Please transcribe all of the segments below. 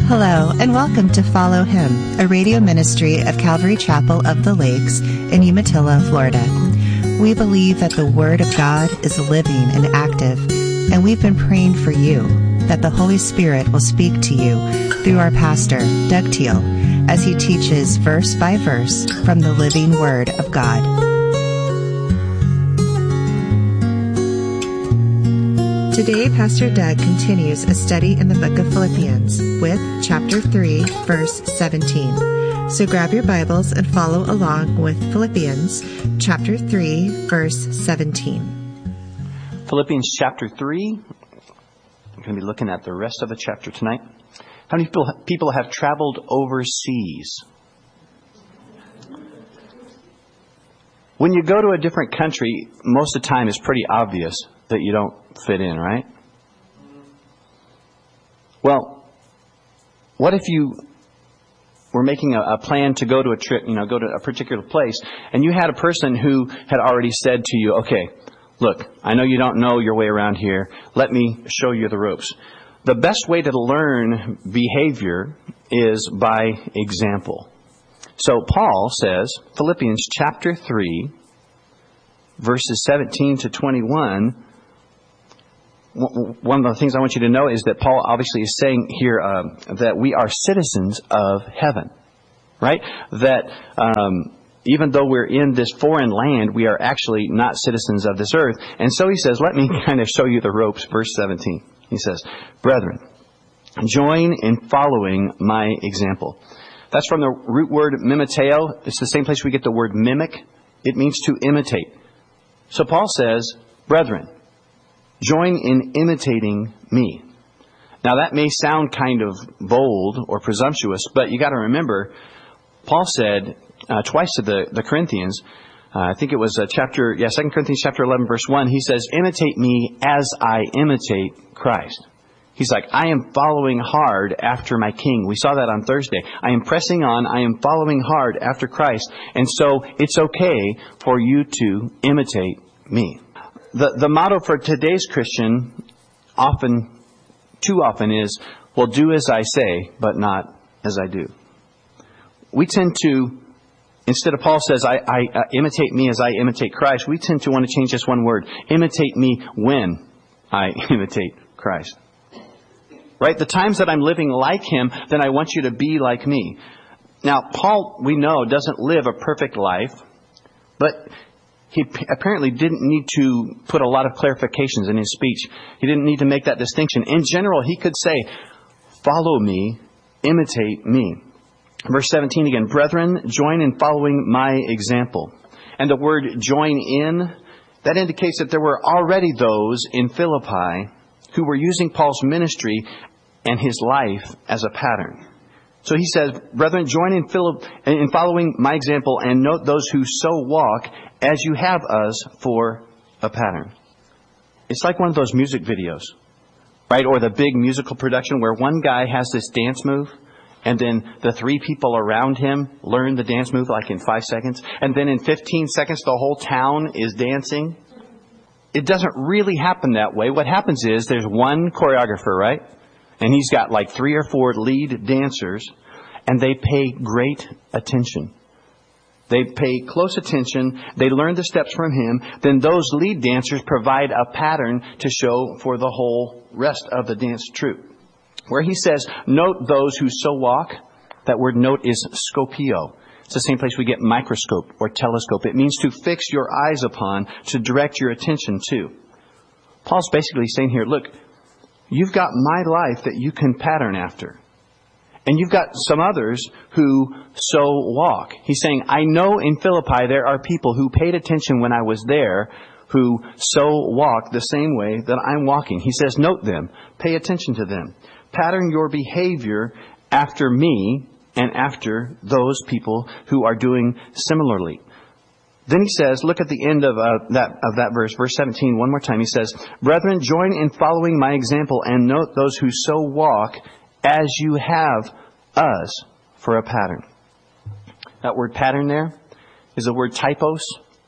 Hello, and welcome to Follow Him, a radio ministry of Calvary Chapel of the Lakes in Umatilla, Florida. We believe that the Word of God is living and active, and we've been praying for you that the Holy Spirit will speak to you through our pastor, Doug Teal, as he teaches verse by verse from the living Word of God. Today, Pastor Doug continues a study in the book of Philippians with chapter 3, verse 17. So grab your Bibles and follow along with Philippians chapter 3, verse 17. Philippians chapter 3. We're going to be looking at the rest of the chapter tonight. How many people have traveled overseas? When you go to a different country, most of the time it's pretty obvious that you don't fit in, right? Well, what if you were making a plan to go to a trip, go to a particular place, and you had a person who had already said to you, okay, look, I know you don't know your way around here. Let me show you the ropes. The best way to learn behavior is by example. So Paul says, Philippians chapter 3, verses 17 to 21, one of the things I want you to know is that Paul obviously is saying here that we are citizens of heaven, right? That even though we're in this foreign land, we are actually not citizens of this earth. And so he says, let me kind of show you the ropes. Verse 17, he says, brethren, join in following my example. That's from the root word mimeteo. It's the same place we get the word mimic. It means to imitate. So Paul says, brethren, join in imitating me. Now that may sound kind of bold or presumptuous, but you got to remember, Paul said twice to the Corinthians, I think it was 2 Corinthians chapter 11 verse 1, he says, imitate me as I imitate Christ. He's like, I am following hard after my King. We saw that on Thursday. I am pressing on. I am following hard after Christ. And so it's okay for you to imitate me. The motto for today's Christian too often is, well, do as I say, but not as I do. We tend to, instead of Paul says, I imitate me as I imitate Christ, we tend to want to change just one word. Imitate me when I imitate Christ. Right? The times that I'm living like Him, then I want you to be like me. Now, Paul, we know, doesn't live a perfect life, but he apparently didn't need to put a lot of clarifications in his speech. He didn't need to make that distinction. In general, he could say, follow me, imitate me. Verse 17 again, brethren, join in following my example. And the word join in, that indicates that there were already those in Philippi who were using Paul's ministry and his life as a pattern. So he says, brethren, join in following my example and note those who so walk as you have us for a pattern. It's like one of those music videos, right? Or the big musical production where one guy has this dance move and then the three people around him learn the dance move like in 5 seconds. And then in 15 seconds, the whole town is dancing. It doesn't really happen that way. What happens is there's one choreographer, right? And he's got like 3 or 4 lead dancers, and they pay great attention. They pay close attention. They learn the steps from him. Then those lead dancers provide a pattern to show for the whole rest of the dance troupe. Where he says, note those who so walk, that word note is scopio. It's the same place we get microscope or telescope. It means to fix your eyes upon, to direct your attention to. Paul's basically saying here, look, you've got my life that you can pattern after. And you've got some others who so walk. He's saying, I know in Philippi there are people who paid attention when I was there who so walk the same way that I'm walking. He says, note them. Pay attention to them. Pattern your behavior after me and after those people who are doing similarly. Then he says, look at the end of that verse, verse 17, one more time. He says, brethren, join in following my example and note those who so walk as you have us for a pattern. That word pattern there is the word typos.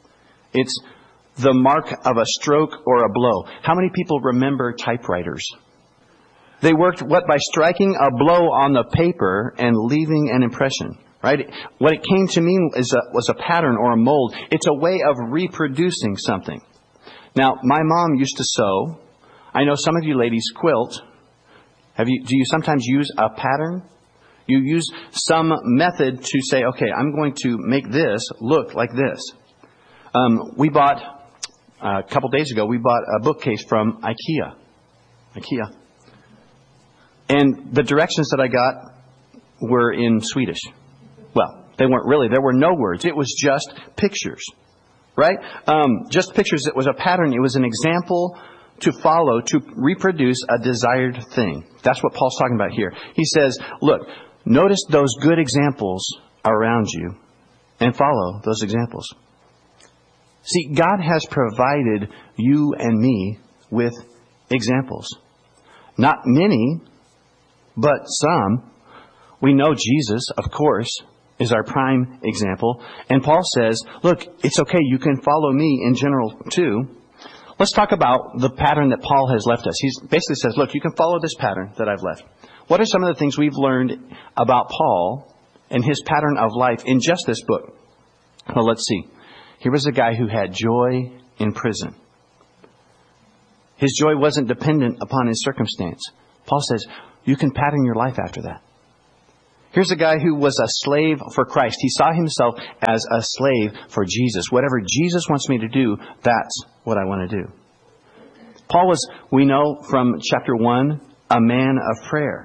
It's the mark of a stroke or a blow. How many people remember typewriters? They worked what? By striking a blow on the paper and leaving an impression. Right? What it came to mean was a pattern or a mold. It's a way of reproducing something. Now, my mom used to sew. I know some of you ladies quilt. Do you sometimes use a pattern? You use some method to say, okay, I'm going to make this look like this. We bought, a couple days ago, we bought a bookcase from IKEA. And the directions that I got were in Swedish. Well, they weren't really. There were no words. It was just pictures. Right? Just pictures. It was a pattern. It was an example to follow, to reproduce a desired thing. That's what Paul's talking about here. He says, look, notice those good examples around you and follow those examples. See, God has provided you and me with examples. Not many, but some. We know Jesus, of course, is our prime example. And Paul says, look, it's okay. You can follow me in general too. Let's talk about the pattern that Paul has left us. He basically says, look, you can follow this pattern that I've left. What are some of the things we've learned about Paul and his pattern of life in just this book? Well, let's see. Here was a guy who had joy in prison. His joy wasn't dependent upon his circumstance. Paul says, you can pattern your life after that. Here's a guy who was a slave for Christ. He saw himself as a slave for Jesus. Whatever Jesus wants me to do, that's what I want to do. Paul was, we know from chapter 1, a man of prayer.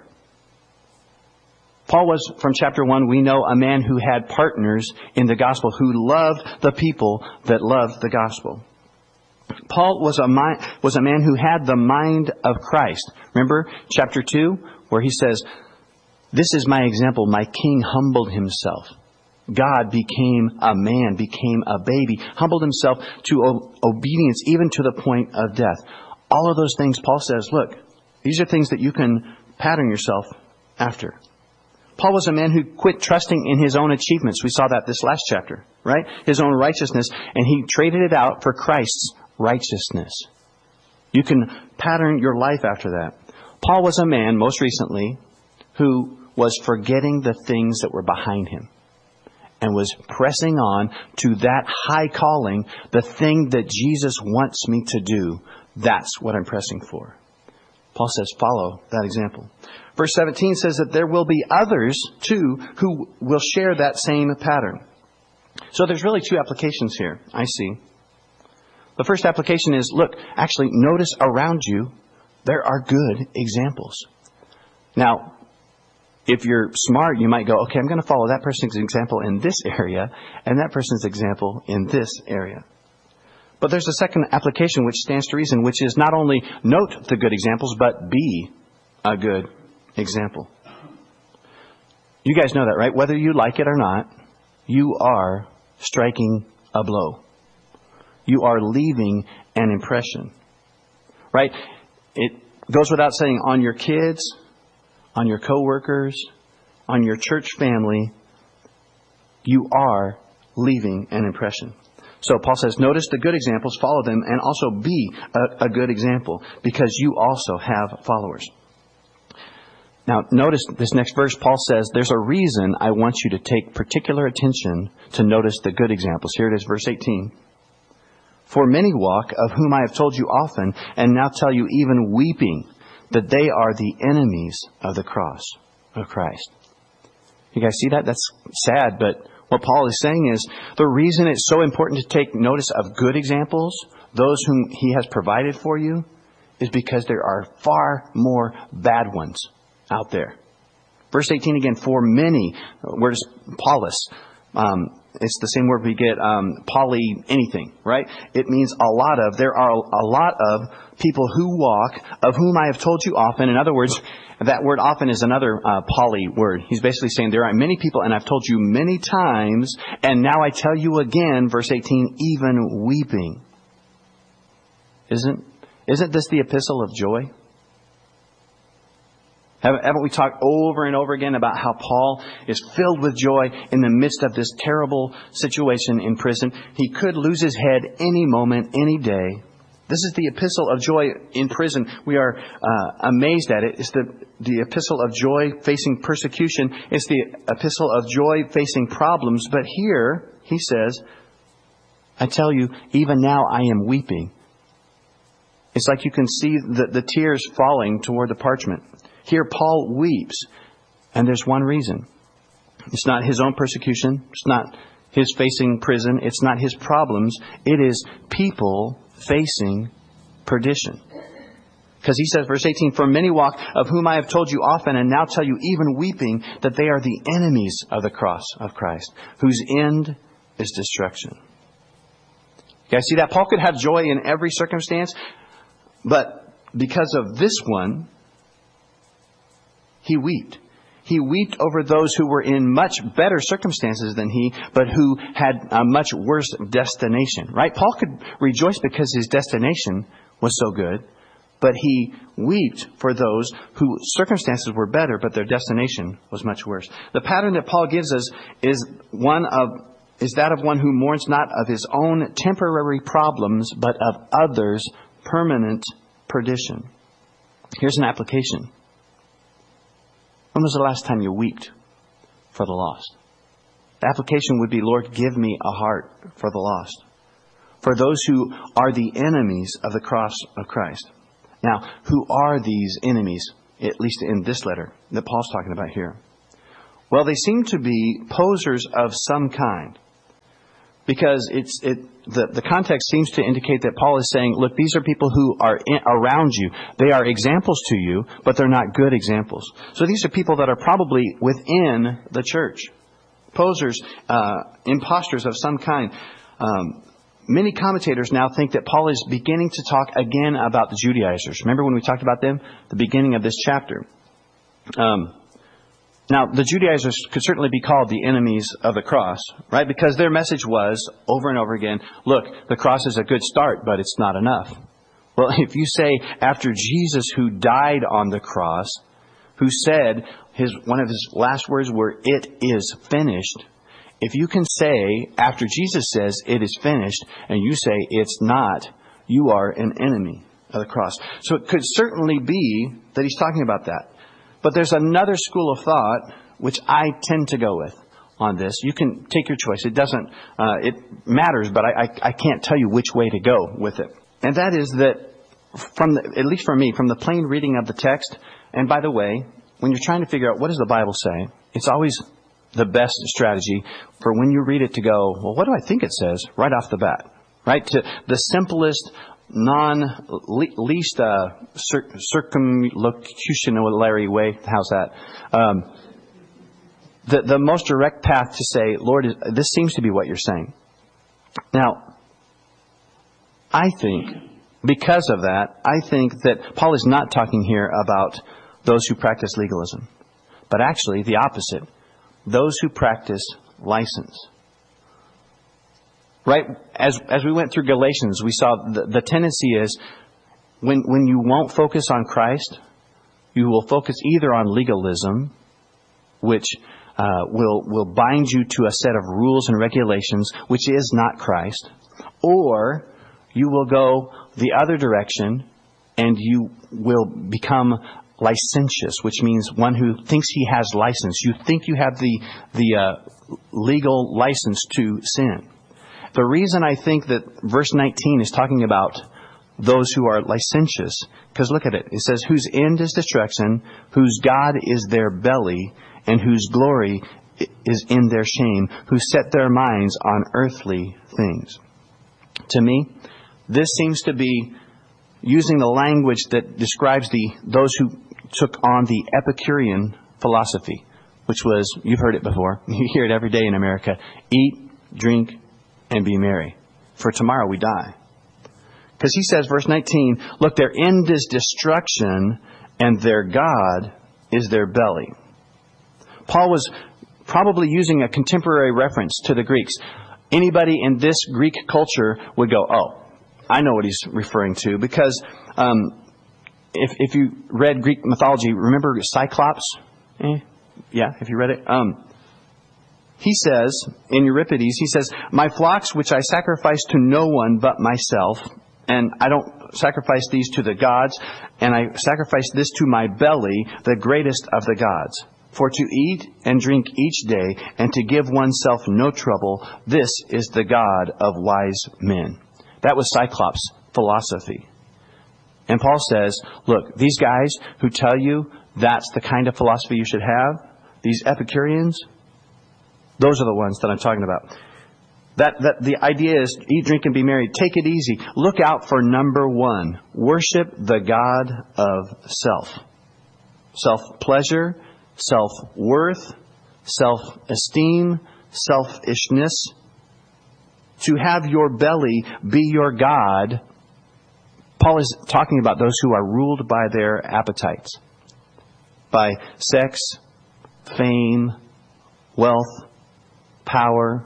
Paul was, from chapter 1, we know a man who had partners in the gospel, who loved the people that loved the gospel. Paul was a man who had the mind of Christ. Remember chapter 2, where he says, this is my example. My king humbled himself. God became a man, became a baby, humbled himself to obedience, even to the point of death. All of those things, Paul says, look, these are things that you can pattern yourself after. Paul was a man who quit trusting in his own achievements. We saw that this last chapter, right? His own righteousness, and he traded it out for Christ's righteousness. You can pattern your life after that. Paul was a man, most recently, who was forgetting the things that were behind him and was pressing on to that high calling, the thing that Jesus wants me to do. That's what I'm pressing for. Paul says, follow that example. Verse 17 says that there will be others, too, who will share that same pattern. So there's really two applications here, I see. The first application is, look, actually, notice around you, there are good examples. Now, if you're smart, you might go, okay, I'm going to follow that person's example in this area and that person's example in this area. But there's a second application which stands to reason, which is not only note the good examples, but be a good example. You guys know that, right? Whether you like it or not, you are striking a blow. You are leaving an impression, right? It goes without saying, on your kids, on your coworkers, on your church family, you are leaving an impression. So Paul says, notice the good examples, follow them, and also be a good example, because you also have followers. Now, notice this next verse. Paul says, there's a reason I want you to take particular attention to notice the good examples. Here it is, verse 18. For many walk, of whom I have told you often, and now tell you even weeping, that they are the enemies of the cross of Christ. You guys see that? That's sad, but what Paul is saying is the reason it's so important to take notice of good examples, those whom he has provided for you, is because there are far more bad ones out there. Verse 18 again, for many, where does Paulus? It's the same word we get, poly anything, right? It means a lot of. There are a lot of people who walk, of whom I have told you often. In other words, that word often is another poly word. He's basically saying there are many people, and I've told you many times, and now I tell you again, verse 18, even weeping. Isn't this the epistle of joy? Haven't we talked over and over again about how Paul is filled with joy in the midst of this terrible situation in prison? He could lose his head any moment, any day. This is the epistle of joy in prison. We are amazed at it. It's the epistle of joy facing persecution. It's the epistle of joy facing problems. But here, he says, I tell you, even now I am weeping. It's like you can see the tears falling toward the parchment. Here, Paul weeps. And there's one reason. It's not his own persecution. It's not his facing prison. It's not his problems. It is people facing perdition. Because he says, verse 18, for many walk, of whom I have told you often, and now tell you even weeping, that they are the enemies of the cross of Christ, whose end is destruction. You guys see that? Paul could have joy in every circumstance, but because of this one, he wept. He wept over those who were in much better circumstances than he, but who had a much worse destination. Right? Paul could rejoice because his destination was so good, but he wept for those whose circumstances were better, but their destination was much worse. The pattern that Paul gives us is that of one who mourns not of his own temporary problems, but of others' permanent perdition. Here's an application. When was the last time you wept for the lost? The application would be, Lord, give me a heart for the lost. For those who are the enemies of the cross of Christ. Now, who are these enemies, at least in this letter that Paul's talking about here? Well, they seem to be posers of some kind. Because the context seems to indicate that Paul is saying, look, these are people who are around you. They are examples to you, but they're not good examples. So these are people that are probably within the church. Posers, imposters of some kind. Many commentators now think that Paul is beginning to talk again about the Judaizers. Remember when we talked about them? The beginning of this chapter. Now, the Judaizers could certainly be called the enemies of the cross, right? Because their message was, over and over again, look, the cross is a good start, but it's not enough. Well, if you say, after Jesus who died on the cross, who said, one of his last words were, it is finished. If you can say, after Jesus says, it is finished, and you say, it's not, you are an enemy of the cross. So it could certainly be that he's talking about that. But there's another school of thought which I tend to go with on this. You can take your choice. It doesn't, it matters, but I can't tell you which way to go with it. And that is that, at least for me, from the plain reading of the text, and by the way, when you're trying to figure out what does the Bible say, it's always the best strategy for when you read it to go, well, what do I think it says right off the bat? Right? To the simplest, least circumlocutionary way. How's that? The most direct path to say, Lord, this seems to be what you're saying. Now, I think, because of that, I think that Paul is not talking here about those who practice legalism, but actually the opposite. Those who practice license. Right? As we went through Galatians, we saw the tendency is when you won't focus on Christ, you will focus either on legalism, which will bind you to a set of rules and regulations, which is not Christ, or you will go the other direction and you will become licentious, which means one who thinks he has license. You think you have the legal license to sin. The reason I think that verse 19 is talking about those who are licentious, because look at it. It says, whose end is destruction, whose God is their belly, and whose glory is in their shame, who set their minds on earthly things. To me, this seems to be using the language that describes those who took on the Epicurean philosophy, which was, you've heard it before, you hear it every day in America, eat, drink, and be merry, for tomorrow we die. Because he says, verse 19, look, their end is destruction, and their God is their belly. Paul was probably using a contemporary reference to the Greeks. Anybody in this Greek culture would go, oh, I know what he's referring to. Because if you read Greek mythology, remember Cyclops? Yeah, if you read it. He says, in Euripides, he says, my flocks which I sacrifice to no one but myself. And I don't sacrifice these to the gods, and I sacrifice this to my belly, the greatest of the gods. For to eat and drink each day, and to give oneself no trouble, this is the God of wise men. That was Cyclops' philosophy. And Paul says, look, these guys who tell you that's the kind of philosophy you should have, these Epicureans, those are the ones that I'm talking about. That the idea is eat, drink, and be merry. Take it easy. Look out for number one. Worship the God of self. Self-pleasure, self-worth, self-esteem, selfishness. To have your belly be your God. Paul is talking about those who are ruled by their appetites. By sex, fame, wealth, power.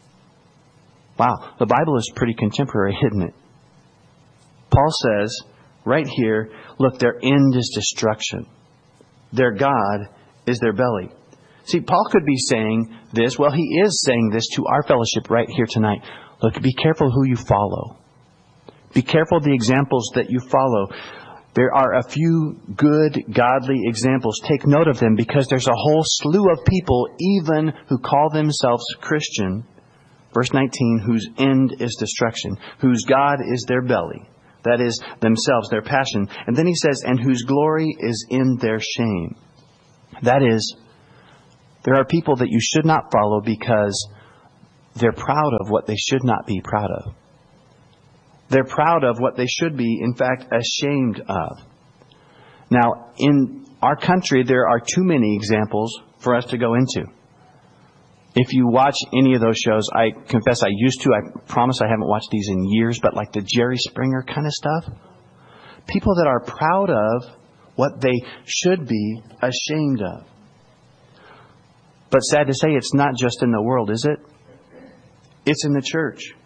Wow, the Bible is pretty contemporary, isn't it? Paul says right here, look, their end is destruction. Their God is their belly. See, Paul could be saying this. Well, he is saying this to our fellowship right here tonight. Look, be careful who you follow. Be careful the examples that you follow. There are a few good, godly examples. Take note of them because there's a whole slew of people, even who call themselves Christian. Verse 19, whose end is destruction, whose God is their belly. That is themselves, their passion. And then he says, and whose glory is in their shame. That is, there are people that you should not follow because they're proud of what they should not be proud of. They're proud of what they should be, in fact, ashamed of. Now, in our country, there are too many examples for us to go into. If you watch any of those shows, I confess I used to. I promise I haven't watched these in years, but like the Jerry Springer kind of stuff. People that are proud of what they should be ashamed of. But sad to say, it's not just in the world, is it? It's in the church.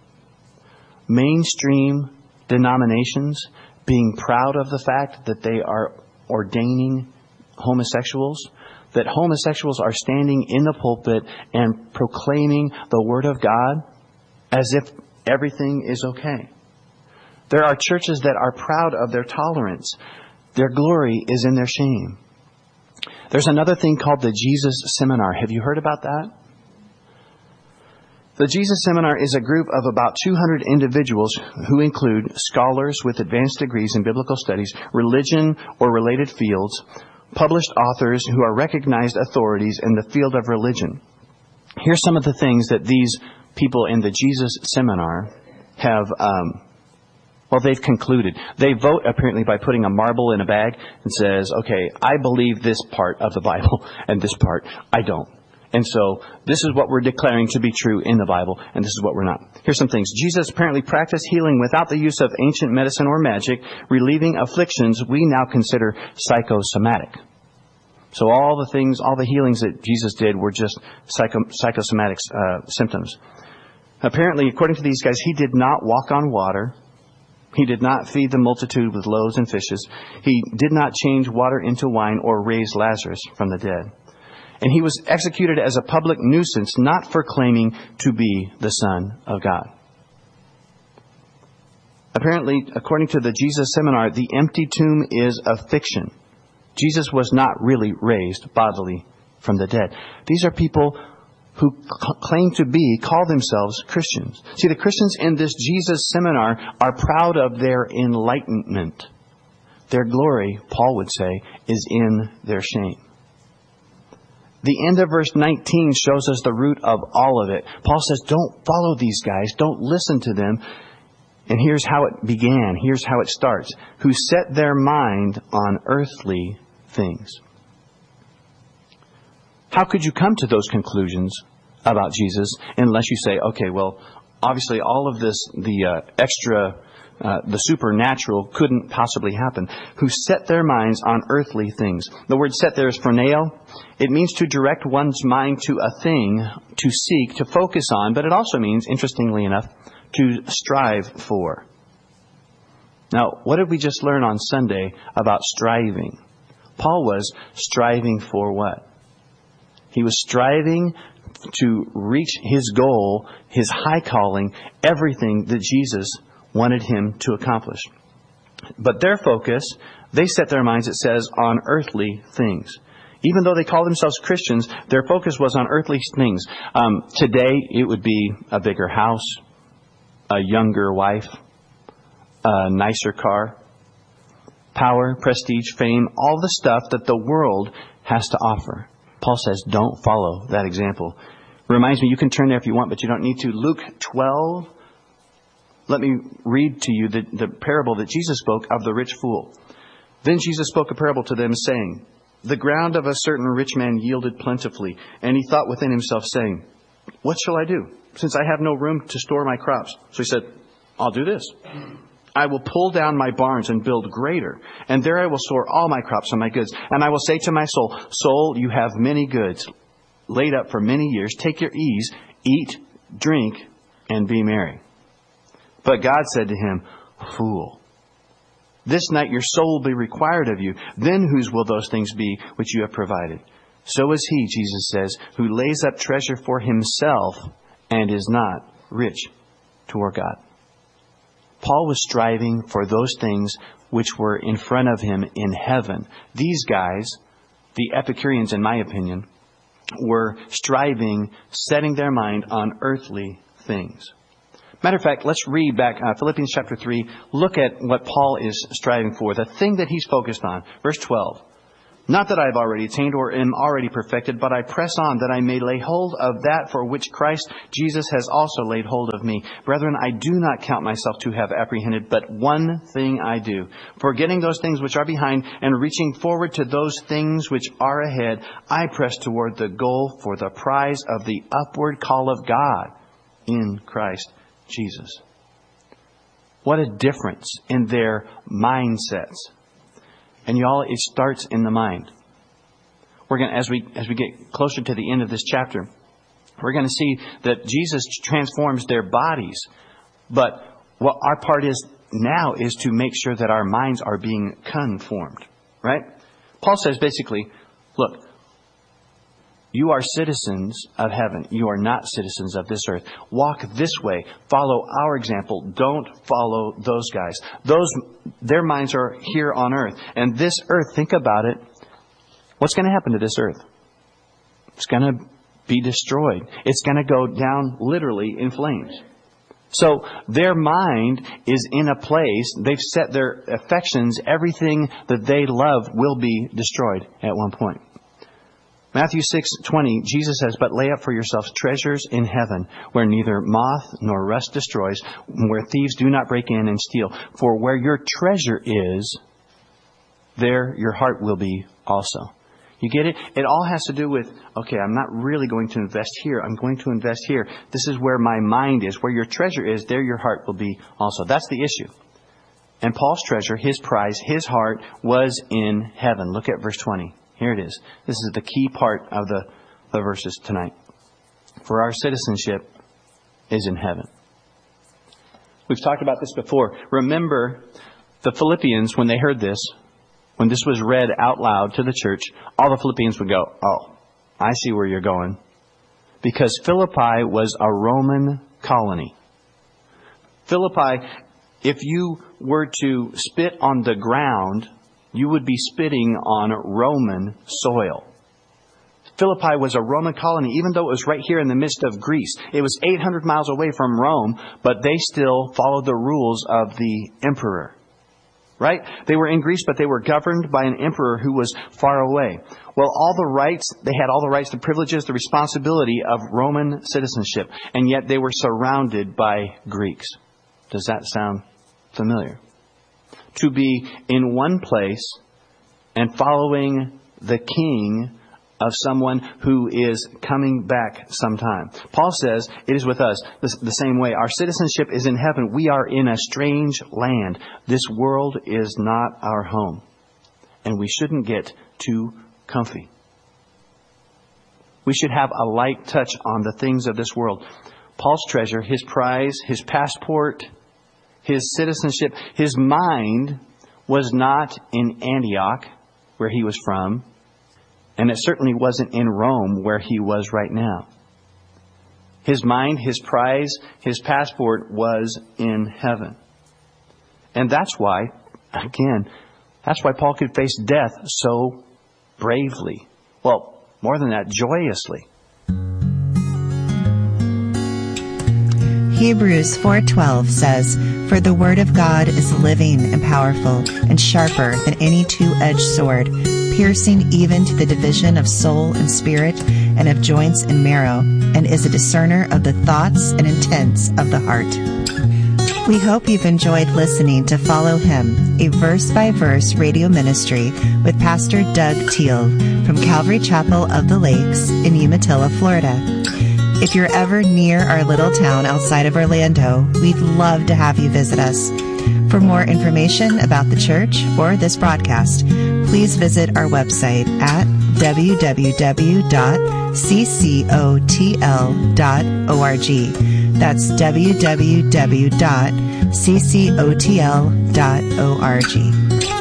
Mainstream denominations being proud of the fact that they are ordaining homosexuals, that homosexuals are standing in the pulpit and proclaiming the Word of God as if everything is okay. There are churches that are proud of their tolerance. Their glory is in their shame. There's another thing called the Jesus Seminar. Have you heard about that? The Jesus Seminar is a group of about 200 individuals who include scholars with advanced degrees in biblical studies, religion or related fields, published authors who are recognized authorities in the field of religion. Here's some of the things that these people in the Jesus Seminar have, they've concluded. They vote apparently by putting a marble in a bag and says, okay, I believe this part of the Bible and this part I don't. And so this is what we're declaring to be true in the Bible, and this is what we're not. Here's some things. Jesus apparently practiced healing without the use of ancient medicine or magic, relieving afflictions we now consider psychosomatic. So all the healings that Jesus did were just psychosomatic symptoms. Apparently, according to these guys, he did not walk on water. He did not feed the multitude with loaves and fishes. He did not change water into wine or raise Lazarus from the dead. And he was executed as a public nuisance, not for claiming to be the Son of God. Apparently, according to the Jesus Seminar, the empty tomb is a fiction. Jesus was not really raised bodily from the dead. These are people who call themselves Christians. See, the Christians in this Jesus Seminar are proud of their enlightenment. Their glory, Paul would say, is in their shame. The end of verse 19 shows us the root of all of it. Paul says, don't follow these guys. Don't listen to them. And here's how it began. Here's how it starts. Who set their mind on earthly things. How could you come to those conclusions about Jesus unless you say, okay, well, obviously all of this, the supernatural couldn't possibly happen. Who set their minds on earthly things. The word set there is phroneo. It means to direct one's mind to a thing, to seek, to focus on, but it also means, interestingly enough, to strive for. Now, what did we just learn on Sunday about striving? Paul was striving for what? He was striving to reach his goal, his high calling, everything that Jesus wanted him to accomplish. But their focus, they set their minds, it says, on earthly things. Even though they call themselves Christians, their focus was on earthly things. Today, it would be a bigger house, a younger wife, a nicer car, power, prestige, fame, all the stuff that the world has to offer. Paul says, don't follow that example. Reminds me, you can turn there if you want, but you don't need to. Luke 12. Let me read to you the parable that Jesus spoke of the rich fool. Then Jesus spoke a parable to them, saying, the ground of a certain rich man yielded plentifully, and he thought within himself, saying, what shall I do, since I have no room to store my crops? So he said, I'll do this. I will pull down my barns and build greater, and there I will store all my crops and my goods. And I will say to my soul, soul, you have many goods laid up for many years. Take your ease, eat, drink, and be merry. But God said to him, fool, this night your soul will be required of you. Then whose will those things be which you have provided? So is he, Jesus says, who lays up treasure for himself and is not rich toward God. Paul was striving for those things which were in front of him in heaven. These guys, the Epicureans in my opinion, were striving, setting their mind on earthly things. Matter of fact, let's read back Philippians chapter 3. Look at what Paul is striving for, the thing that he's focused on. Verse 12. Not that I have already attained or am already perfected, but I press on that I may lay hold of that for which Christ Jesus has also laid hold of me. Brethren, I do not count myself to have apprehended, but one thing I do, forgetting those things which are behind and reaching forward to those things which are ahead, I press toward the goal for the prize of the upward call of God in Christ Jesus. What a difference in their mindsets. And y'all, it starts in the mind. We're going to, as we get closer to the end of this chapter, we're going to see that Jesus transforms their bodies. But what our part is now is to make sure that our minds are being conformed. Right? Paul says basically, look, you are citizens of heaven. You are not citizens of this earth. Walk this way. Follow our example. Don't follow those guys. Their minds are here on earth. And this earth, think about it. What's going to happen to this earth? It's going to be destroyed. It's going to go down literally in flames. So their mind is in a place, they've set their affections, everything that they love will be destroyed at one point. Matthew 6:20, Jesus says, but lay up for yourselves treasures in heaven, where neither moth nor rust destroys, where thieves do not break in and steal. For where your treasure is, there your heart will be also. You get it? It all has to do with, okay, I'm not really going to invest here. I'm going to invest here. This is where my mind is. Where your treasure is, there your heart will be also. That's the issue. And Paul's treasure, his prize, his heart was in heaven. Look at verse 20. Here it is. This is the key part of the verses tonight. For our citizenship is in heaven. We've talked about this before. Remember, the Philippians, when they heard this, when this was read out loud to the church, all the Philippians would go, oh, I see where you're going. Because Philippi was a Roman colony. Philippi, if you were to spit on the ground, you would be spitting on Roman soil. Philippi was a Roman colony, even though it was right here in the midst of Greece. It was 800 miles away from Rome, but they still followed the rules of the emperor. Right? They were in Greece, but they were governed by an emperor who was far away. Well, they had all the rights, the privileges, the responsibility of Roman citizenship, and yet they were surrounded by Greeks. Does that sound familiar? To be in one place and following the king of someone who is coming back sometime. Paul says it is with us the same way. Our citizenship is in heaven. We are in a strange land. This world is not our home. And we shouldn't get too comfy. We should have a light touch on the things of this world. Paul's treasure, his prize, his passport, his citizenship, his mind was not in Antioch, where he was from, and it certainly wasn't in Rome, where he was right now. His mind, his prize, his passport was in heaven. And that's why again, that's why Paul could face death so bravely. Well, more than that, joyously. Hebrews 4:12 says, "For the word of God is living and powerful and sharper than any two-edged sword, piercing even to the division of soul and spirit and of joints and marrow, and is a discerner of the thoughts and intents of the heart." We hope you've enjoyed listening to Follow Him, a verse-by-verse radio ministry with Pastor Doug Teal from Calvary Chapel of the Lakes in Umatilla, Florida. If you're ever near our little town outside of Orlando, we'd love to have you visit us. For more information about the church or this broadcast, please visit our website at www.ccotl.org. That's www.ccotl.org.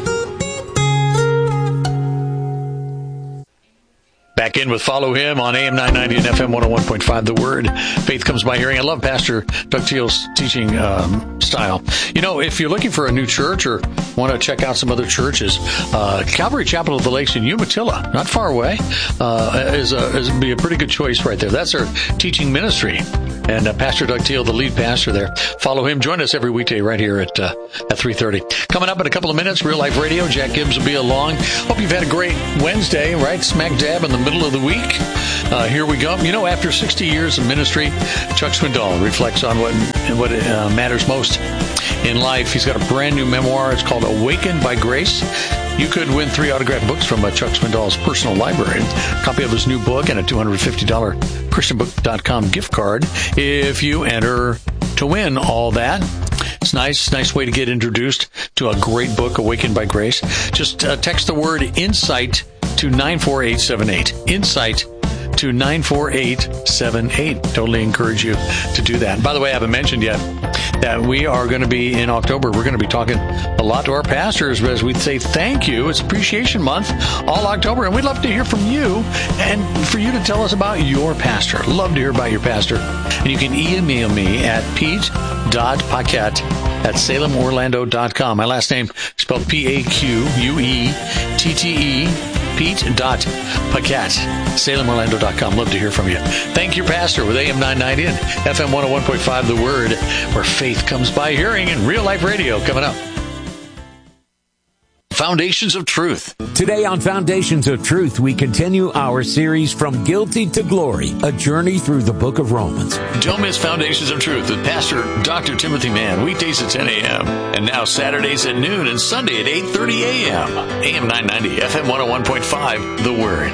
Back in with Follow Him on AM 990 and FM 101.5, The Word. Faith comes by hearing. I love Pastor Doug Teal's teaching style. You know, if you're looking for a new church or want to check out some other churches, Calvary Chapel of the Lakes in Umatilla, not far away, is be a pretty good choice right there. That's our teaching ministry. And Pastor Doug Teal, the lead pastor there. Follow him. Join us every weekday right here at 3:30. Coming up in a couple of minutes, Real Life Radio. Jack Gibbs will be along. Hope you've had a great Wednesday, right? Smack dab in the middle of the week. Here we go. You know, after 60 years of ministry, Chuck Swindoll reflects on what matters most in life. He's got a brand new memoir. It's called Awakened by Grace. You could win 3 autographed books from Chuck Swindoll's personal library. A copy of his new book and a $250 ChristianBook.com gift card if you enter to win all that. It's nice way to get introduced to a great book, Awakened by Grace. Just text the word INSIGHT to 94878. INSIGHT to 94878. Totally encourage you to do that. And by the way, I haven't mentioned yet that we are going to be in October. We're going to be talking a lot to our pastors as we say thank you. It's Appreciation Month all October, and we'd love to hear from you and for you to tell us about your pastor. Love to hear about your pastor. And you can email me at pete.paquette@salemorlando.com. My last name spelled P-A-Q-U-E-T-T-E. Pete.Paquette, SalemOrlando.com. Love to hear from you. Thank your pastor with AM 990 and FM 101.5, The Word, where faith comes by hearing, and Real Life Radio coming up. Foundations of Truth. Today on Foundations of Truth, we continue our series From Guilty to Glory, a journey through the book of Romans. Don't miss Foundations of Truth with Pastor Dr. Timothy Mann, weekdays at 10 a.m. and now Saturdays at noon and Sunday at 8:30 a.m. AM 990, FM 101.5, The Word.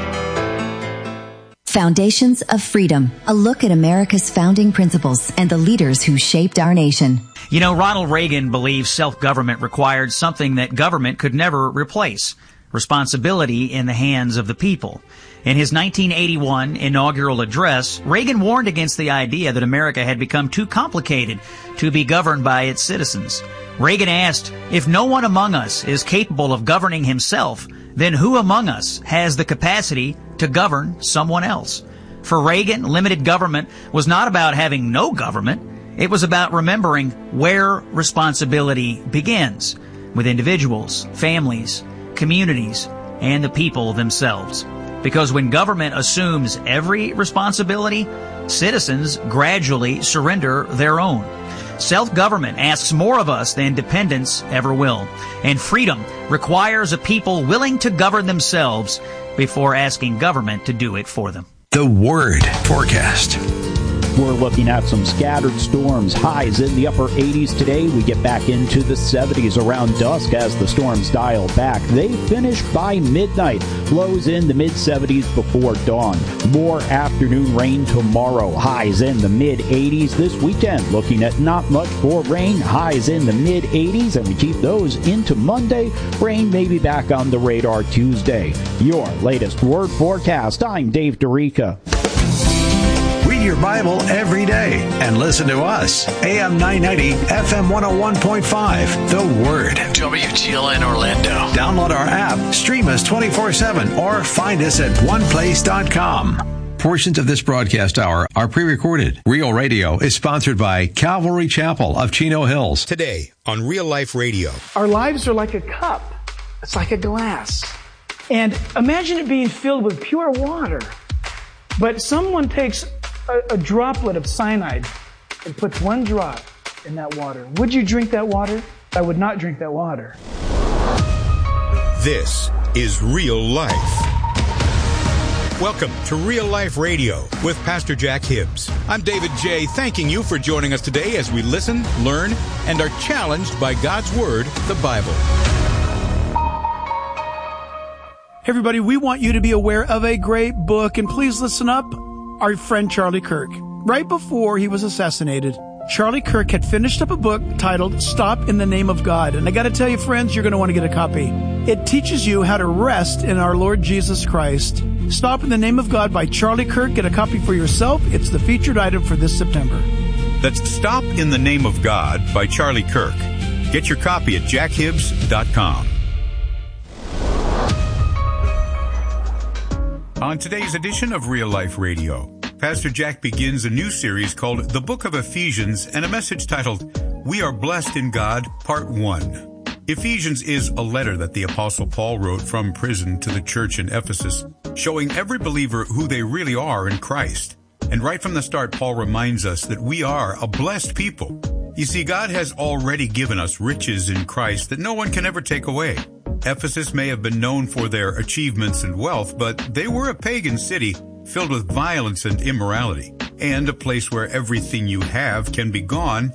Foundations of Freedom, a look at America's founding principles and the leaders who shaped our nation. You know, Ronald Reagan believed self-government required something that government could never replace: responsibility in the hands of the people. In his 1981 inaugural address, Reagan warned against the idea that America had become too complicated to be governed by its citizens. Reagan asked, "If no one among us is capable of governing himself, then who among us has the capacity to govern someone else?" For Reagan, limited government was not about having no government. It was about remembering where responsibility begins, with individuals, families, communities, and the people themselves. Because when government assumes every responsibility, citizens gradually surrender their own. Self-government asks more of us than dependence ever will. And freedom requires a people willing to govern themselves before asking government to do it for them. The Word Forecast. We're looking at some scattered storms. Highs in the upper 80s today. We get back into the 70s around dusk as the storms dial back. They finish by midnight. Lows in the mid-70s before dawn. More afternoon rain tomorrow. Highs in the mid-80s this weekend. Looking at not much for rain. Highs in the mid-80s, and we keep those into Monday. Rain may be back on the radar Tuesday. Your latest Word Forecast. I'm Dave DeRica. Read your Bible every day and listen to us. AM 990, FM 101.5, The Word. WTLN Orlando. Download our app, stream us 24/7, or find us at oneplace.com. Portions of this broadcast hour are pre-recorded. Real Radio is sponsored by Calvary Chapel of Chino Hills. Today on Real Life Radio. Our lives are like a cup. It's like a glass. And imagine it being filled with pure water. But someone takes a droplet of cyanide and puts one drop in that water. Would you drink that water? I would not drink that water. This is Real Life. Welcome to Real Life Radio with Pastor Jack Hibbs. I'm David J. Thanking you for joining us today as we listen, learn, and are challenged by God's Word, the Bible. Hey everybody, we want you to be aware of a great book, and please listen up. Our friend Charlie Kirk. Right before he was assassinated, Charlie Kirk had finished up a book titled Stop in the Name of God. And I got to tell you, friends, you're going to want to get a copy. It teaches you how to rest in our Lord Jesus Christ. Stop in the Name of God by Charlie Kirk. Get a copy for yourself. It's the featured item for this September. That's Stop in the Name of God by Charlie Kirk. Get your copy at jackhibbs.com. On today's edition of Real Life Radio, Pastor Jack begins a new series called The Book of Ephesians and a message titled, We Are Blessed in God, Part 1. Ephesians is a letter that the Apostle Paul wrote from prison to the church in Ephesus, showing every believer who they really are in Christ. And right from the start, Paul reminds us that we are a blessed people. You see, God has already given us riches in Christ that no one can ever take away. Ephesus may have been known for their achievements and wealth, but they were a pagan city filled with violence and immorality, and a place where everything you have can be gone